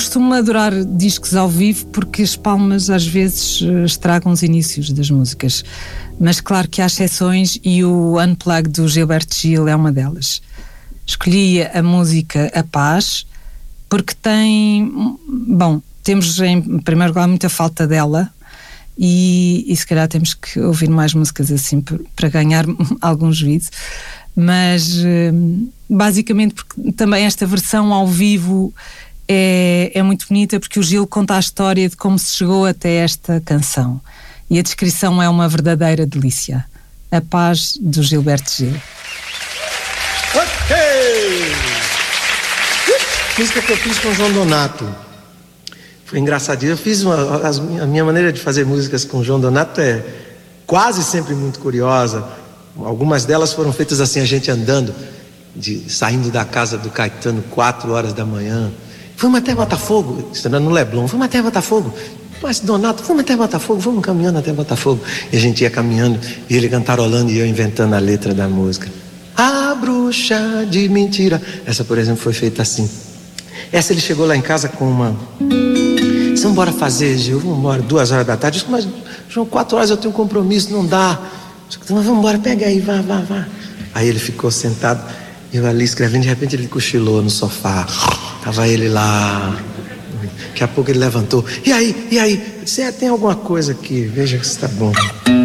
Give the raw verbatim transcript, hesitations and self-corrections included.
costumo adorar discos ao vivo porque as palmas às vezes estragam os inícios das músicas, mas claro que há exceções e o Unplugged do Gilberto Gil é uma delas. Escolhi a música A Paz porque tem, bom, temos em primeiro lugar muita falta dela e, e se calhar temos que ouvir mais músicas assim para ganhar algum juízo, mas basicamente porque também esta versão ao vivo é, é muito bonita porque o Gil conta a história de como se chegou até esta canção e a descrição é uma verdadeira delícia. A Paz do Gilberto Gil. Ok! Música que eu fiz com o João Donato. Foi engraçadinho. Eu fiz uma, a minha maneira de fazer músicas com o João Donato é quase sempre muito curiosa. Algumas delas foram feitas assim, a gente andando, de, saindo da casa do Caetano quatro horas da manhã. Vamos até Botafogo, estando no Leblon, vamos até Botafogo. Mas Donato, vamos até Botafogo, vamos caminhando até Botafogo. E a gente ia caminhando, e ele cantarolando e eu inventando a letra da música. A bruxa de mentira. Essa, por exemplo, foi feita assim. Essa ele chegou lá em casa com uma... Vamos embora fazer, Gil, vamos embora, duas horas da tarde. Eu disse, mas João, quatro horas eu tenho um compromisso, não dá. Mas vamos embora, pega aí, vá, vá, vá. Aí ele ficou sentado, eu ali escrevendo, de repente ele cochilou no sofá. Tava ele lá. Daqui a pouco ele levantou. E aí, e aí? Eu disse, é, tem alguma coisa aqui, veja que está bom.